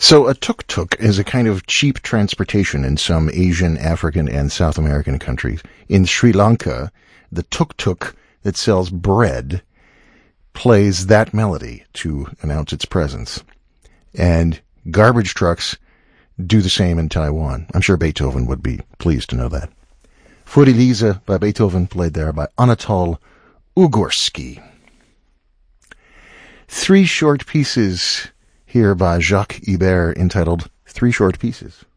So a tuk-tuk is a kind of cheap transportation in some Asian, African, and South American countries. In Sri Lanka, the tuk-tuk that sells bread plays that melody to announce its presence. And garbage trucks do the same in Taiwan. I'm sure Beethoven would be pleased to know that. Für die Liese by Beethoven, played there by Anatol Ugorski. 3 short pieces here by Jacques Ibert entitled 3 Short Pieces.